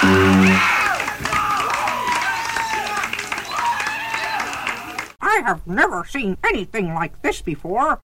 I have never seen anything like this before.